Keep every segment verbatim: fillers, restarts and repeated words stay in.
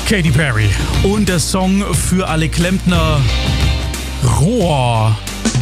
Katy Perry und der Song für alle Klempner Rohr.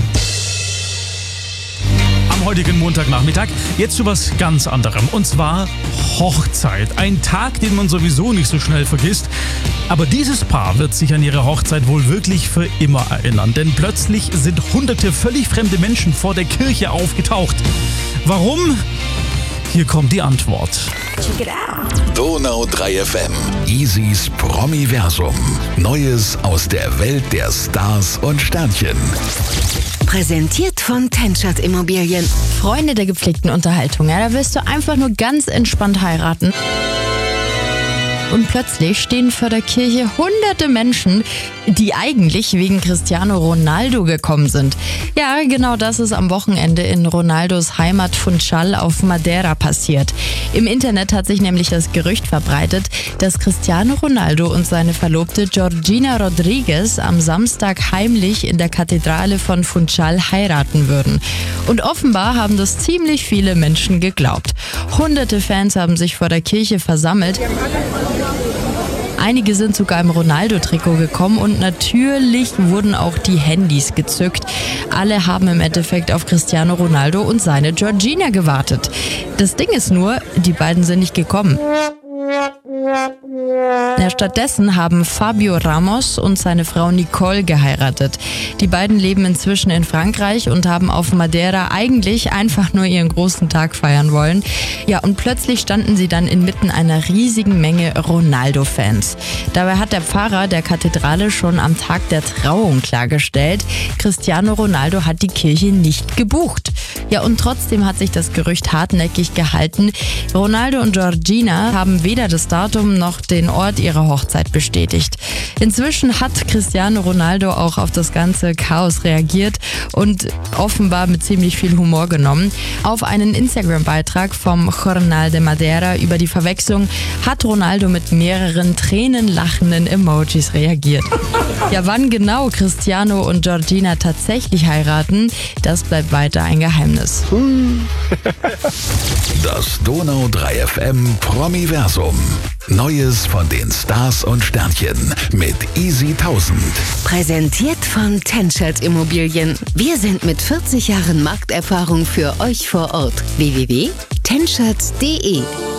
Am heutigen Montagnachmittag jetzt zu was ganz anderem, und zwar Hochzeit. Ein Tag, den man sowieso nicht so schnell vergisst. Aber dieses Paar wird sich an ihre Hochzeit wohl wirklich für immer erinnern, denn plötzlich sind hunderte völlig fremde Menschen vor der Kirche aufgetaucht. Warum? Hier kommt die Antwort. Check it out. Donau drei F M. Easys Promiversum. Neues aus der Welt der Stars und Sternchen. Präsentiert von Tenschert Immobilien. Freunde der gepflegten Unterhaltung. Ja, da willst du einfach nur ganz entspannt heiraten. Und plötzlich stehen vor der Kirche hunderte Menschen, die eigentlich wegen Cristiano Ronaldo gekommen sind. Ja, genau das ist am Wochenende in Ronaldos Heimat Funchal auf Madeira passiert. Im Internet hat sich nämlich das Gerücht verbreitet, dass Cristiano Ronaldo und seine Verlobte Georgina Rodriguez am Samstag heimlich in der Kathedrale von Funchal heiraten würden. Und offenbar haben das ziemlich viele Menschen geglaubt. Hunderte Fans haben sich vor der Kirche versammelt. Einige sind sogar im Ronaldo-Trikot gekommen und natürlich wurden auch die Handys gezückt. Alle haben im Endeffekt auf Cristiano Ronaldo und seine Georgina gewartet. Das Ding ist nur, die beiden sind nicht gekommen. Ja, stattdessen haben Fabio Ramos und seine Frau Nicole geheiratet. Die beiden leben inzwischen in Frankreich und haben auf Madeira eigentlich einfach nur ihren großen Tag feiern wollen. Ja, und plötzlich standen sie dann inmitten einer riesigen Menge Ronaldo-Fans. Dabei hat der Pfarrer der Kathedrale schon am Tag der Trauung klargestellt, Cristiano Ronaldo hat die Kirche nicht gebucht. Ja, und trotzdem hat sich das Gerücht hartnäckig gehalten. Ronaldo und Georgina haben weder das Datum noch den Ort ihrer Hochzeit bestätigt. Inzwischen hat Cristiano Ronaldo auch auf das ganze Chaos reagiert und offenbar mit ziemlich viel Humor genommen. Auf einen Instagram-Beitrag vom Jornal de Madeira über die Verwechslung hat Ronaldo mit mehreren tränenlachenden Emojis reagiert. Ja, wann genau Cristiano und Georgina tatsächlich heiraten, das bleibt weiter ein Geheimnis. Das Donau drei F M Promiversum. Neues von den Stars und Sternchen mit Easy tausend. Präsentiert von Tenschert Immobilien. Wir sind mit vierzig Jahren Markterfahrung für euch vor Ort. w w w punkt tenschert punkt d e